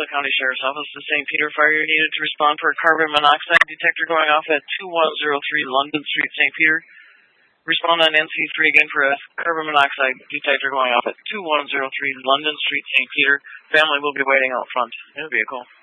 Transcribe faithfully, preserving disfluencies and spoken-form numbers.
County Sheriff's Office. The Saint Peter Fire needed to respond for a carbon monoxide detector going off at two one zero three London Street, Saint Peter. Respond on N C three again for a carbon monoxide detector going off at two one zero three London Street, Saint Peter. Family will be waiting out front in a vehicle.